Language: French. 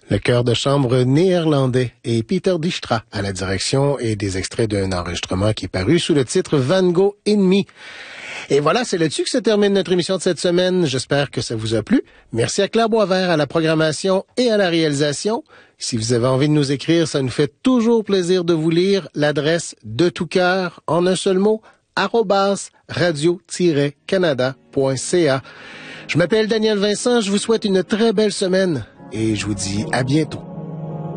Le chœur de chambre néerlandais et Peter Dijkstra à la direction et des extraits d'un enregistrement qui est paru sous le titre Van Gogh Enemy. Et voilà, c'est là-dessus que se termine notre émission de cette semaine. J'espère que ça vous a plu. Merci à Claire Boisvert à la programmation et à la réalisation. Si vous avez envie de nous écrire, ça nous fait toujours plaisir de vous lire. L'adresse de tout cœur, en un seul mot, @radio-canada.ca. Je m'appelle Daniel Vincent, je vous souhaite une très belle semaine et je vous dis à bientôt.